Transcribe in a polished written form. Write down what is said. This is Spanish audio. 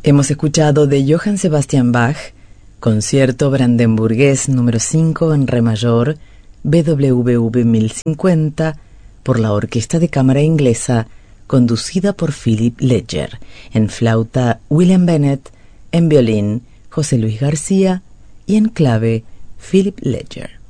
Hemos escuchado de Johann Sebastian Bach, Concierto Brandenburgués número 5 en re mayor, BWV 1050, por la Orquesta de Cámara Inglesa, conducida por Philip Ledger, en flauta William Bennett, en violín José Luis García y en clave Philip Ledger.